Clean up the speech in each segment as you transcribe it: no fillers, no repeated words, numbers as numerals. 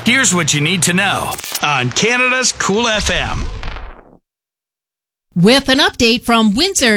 Here's what you need to know on Canada's Cool FM. With an update from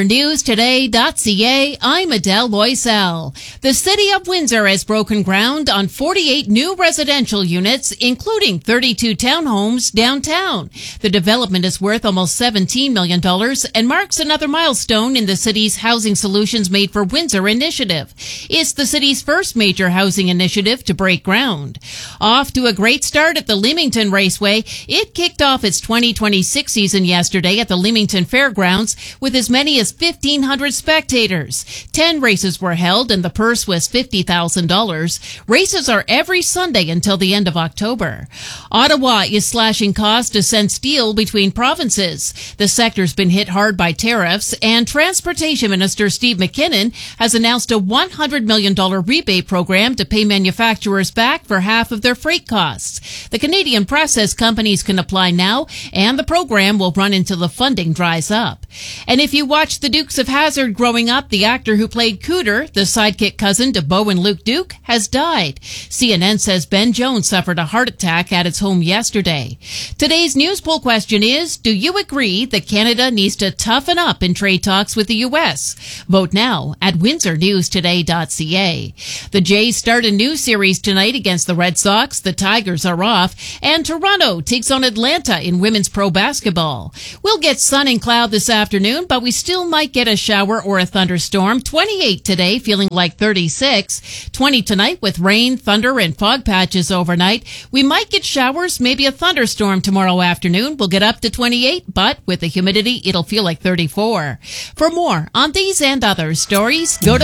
WindsorNewsToday.ca, I'm Adele Loisel. The city of Windsor has broken ground on 48 new residential units, including 32 townhomes downtown. The development is worth almost $17 million and marks another milestone in the city's Housing Solutions Made for Windsor initiative. It's the city's first major housing initiative to break ground. Off to a great start at the Leamington Raceway, it kicked off its 2026 season yesterday at the Leamington Fairgrounds with as many as 1,500 spectators. 10 races were held and the purse was $50,000. Races are every Sunday until the end of October. Ottawa is slashing costs to send steel between provinces. The sector's been hit hard by tariffs, and Transportation Minister Steve McKinnon has announced a $100 million rebate program to pay manufacturers back for half of their freight costs. The Canadian process companies can apply now, and the program will run until the funding dries up. And if you watched The Dukes of Hazzard growing up, the actor who played Cooter, the sidekick cousin to Beau and Luke Duke, has died. CNN says Ben Jones suffered a heart attack at his home yesterday. Today's news poll question is, do you agree that Canada needs to toughen up in trade talks with the U.S.? Vote now at WindsorNewsToday.ca. The Jays start a new series tonight against the Red Sox. The Tigers are off. And Toronto takes on Atlanta in women's pro basketball. We'll get sun and cloud this afternoon, but we still might get a shower or a thunderstorm. 28 today, feeling like 36. 20 tonight with rain, thunder, and fog patches overnight. We might get showers, maybe a thunderstorm tomorrow afternoon. We'll get up to 28, but with the humidity, it'll feel like 34. For more on these and other stories, go to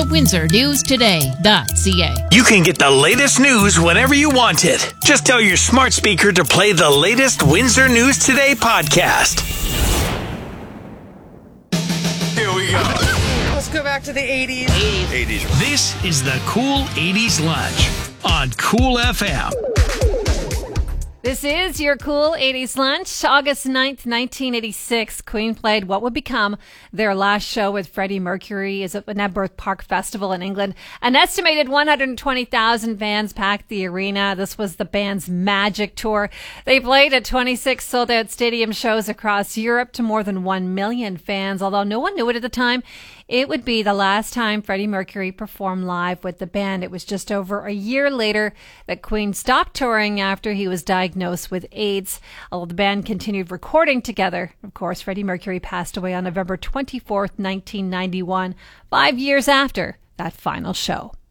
WindsorNewsToday.ca. You can get the latest news whenever you want it. Just tell your smart speaker to play the latest Windsor News Today podcast. Here we go. Let's go back to the 80s. 80s. This is the Cool 80s Lunch on Cool FM. This is your Cool 80s Lunch. August 9th, 1986, Queen played what would become their last show with Freddie Mercury is at the Knebworth Park Festival in England. An estimated 120,000 fans packed the arena. This was the band's Magic Tour. They played at 26 sold-out stadium shows across Europe to more than 1 million fans. Although no one knew it at the time, it would be the last time Freddie Mercury performed live with the band. It was just over a year later that Queen stopped touring after he was diagnosed with AIDS. Although the band continued recording together, of course, Freddie Mercury passed away on November 24th, 1991, 5 years after that final show.